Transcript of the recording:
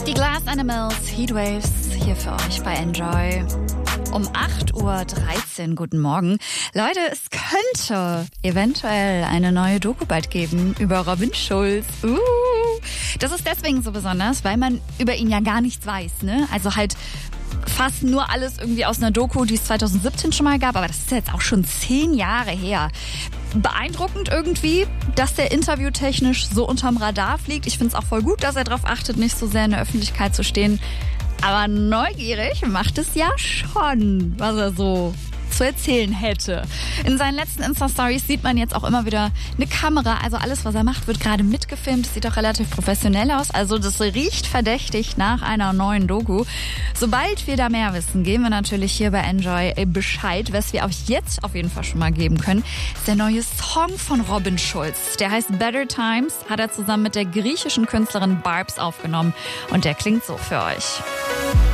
Die Glass Animals, Heatwaves, hier für euch bei Enjoy. Um 8.13 Uhr, guten Morgen. Leute, es könnte eventuell eine neue Doku bald geben über Robin Schulz. Das ist deswegen so besonders, weil man über ihn ja gar nichts weiß, ne? Also halt fast nur alles irgendwie aus einer Doku, die es 2017 schon mal gab, aber das ist jetzt auch schon 10 Jahre her. Beeindruckend irgendwie, dass der interviewtechnisch so unterm Radar fliegt. Ich finde es auch voll gut, dass er darauf achtet, nicht so sehr in der Öffentlichkeit zu stehen. Aber neugierig macht es ja schon, was er so zu erzählen hätte. In seinen letzten Insta-Stories sieht man jetzt auch immer wieder eine Kamera. Also alles, was er macht, wird gerade mitgefilmt. Das sieht auch relativ professionell aus. Also das riecht verdächtig nach einer neuen Doku. Sobald wir da mehr wissen, geben wir natürlich hier bei Enjoy Bescheid. Was wir euch jetzt auf jeden Fall schon mal geben können, ist der neue Song von Robin Schulz. Der heißt Better Times, hat er zusammen mit der griechischen Künstlerin Barbs aufgenommen. Und der klingt so für euch.